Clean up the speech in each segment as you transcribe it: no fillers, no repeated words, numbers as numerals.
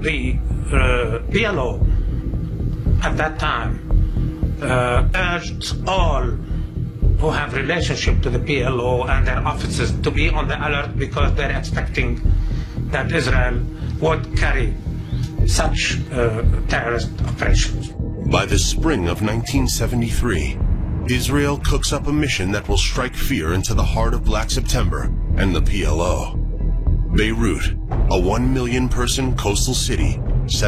the PLO at that time urged all who have relationship to the PLO and their officers to be on the alert because they're expecting that Israel would carry such terrorist operations. By the spring of 1973, Israel cooks up a mission that will strike fear into the heart of Black September and the PLO. Beirut, a 1 million person coastal city,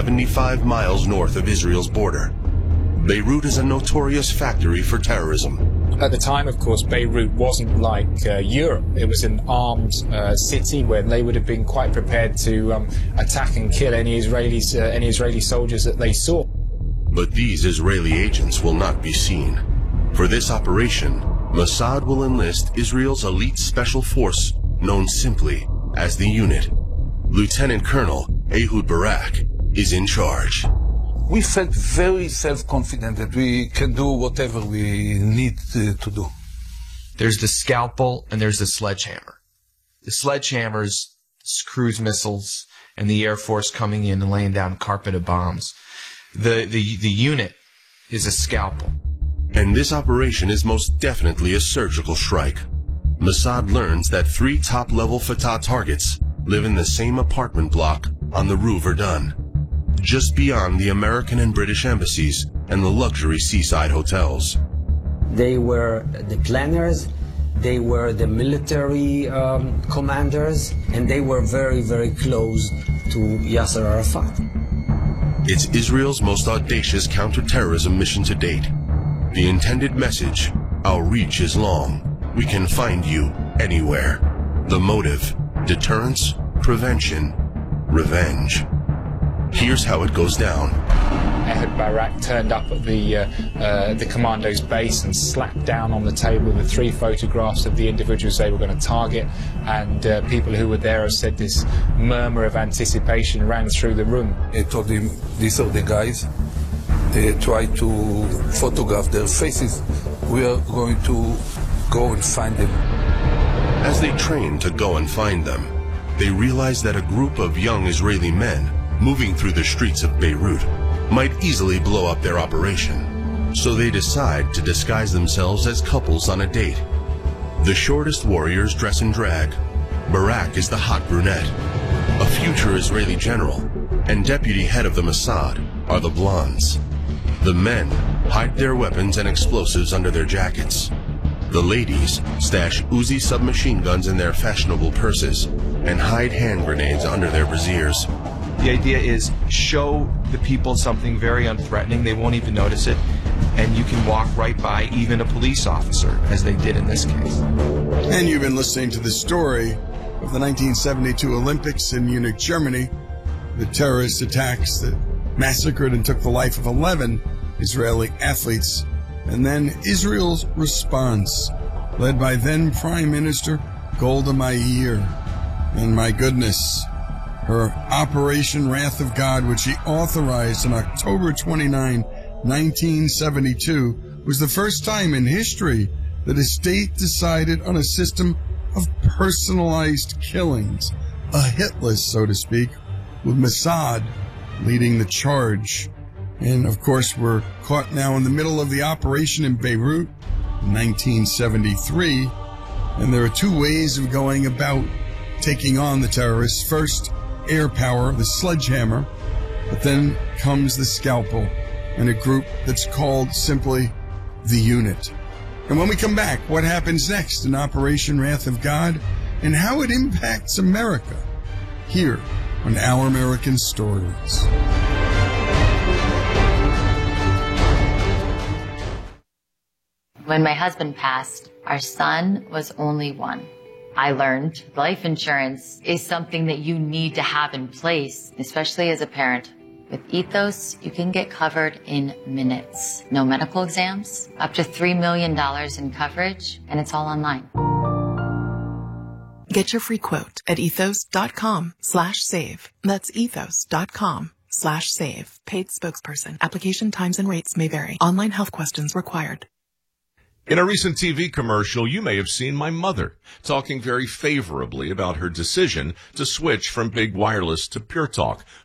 75 miles north of Israel's border. Beirut is a notorious factory for terrorism. At the time, of course, Beirut wasn't like Europe. It was an armed city where they would have been quite prepared to attack and kill any Israeli soldiers that they saw. But these Israeli agents will not be seen. For this operation, Mossad will enlist Israel's elite special force, known simply as the Unit. Lieutenant Colonel Ehud Barak is in charge. We felt very self-confident that we can do whatever we need to do. There's the scalpel and there's the sledgehammer. The sledgehammer's cruise missiles and the Air Force coming in and laying down carpet of bombs. The unit is a scalpel. And this operation is most definitely a surgical strike. Mossad learns that 3 top-level Fatah targets live in the same apartment block on the Rue Verdun, just beyond the American and British embassies and the luxury seaside hotels. They were the planners, they were the military commanders, and they were very, very close to Yasser Arafat. It's Israel's most audacious counterterrorism mission to date. The intended message: our reach is long. We can find you anywhere. The motive: deterrence, prevention, revenge. Here's how it goes down. Ehud Barak turned up at the commando's base and slapped down on the table the 3 photographs of the individuals they were going to target, and people who were there have said this murmur of anticipation ran through the room. I told him, these are the guys. They try to photograph their faces. We are going to go and find them. As they train to go and find them, they realize that a group of young Israeli men moving through the streets of Beirut might easily blow up their operation. So they decide to disguise themselves as couples on a date. The shortest warriors dress in drag. Barak is the hot brunette. A future Israeli general and deputy head of the Mossad are the blondes. The men hide their weapons and explosives under their jackets. The ladies stash Uzi submachine guns in their fashionable purses and hide hand grenades under their brassieres. The idea is show the people something very unthreatening. They won't even notice it. And you can walk right by even a police officer, as they did in this case. And you've been listening to the story of the 1972 Olympics in Munich, Germany, the terrorist attacks that massacred and took the life of 11 Israeli athletes, and then Israel's response, led by then Prime Minister Golda Meir. And my goodness, her Operation Wrath of God, which she authorized on October 29, 1972, was the first time in history that a state decided on a system of personalized killings, a hit list, so to speak, with Mossad leading the charge. And of course, we're caught now in the middle of the operation in Beirut in 1973. And there are 2 ways of going about taking on the terrorists. First, air power, the sledgehammer, but then comes the scalpel and a group that's called simply the Unit. And when we come back, what happens next in Operation Wrath of God and how it impacts America here on Our American Stories. When my husband passed, our son was only 1. I learned life insurance is something that you need to have in place, especially as a parent. With Ethos, you can get covered in minutes. No medical exams, up to $3 million in coverage, and it's all online. Get your free quote at ethos.com/save. That's ethos.com/save. Paid spokesperson. Application times and rates may vary. Online health questions required. In a recent TV commercial, you may have seen my mother talking very favorably about her decision to switch from big wireless to Pure Talk.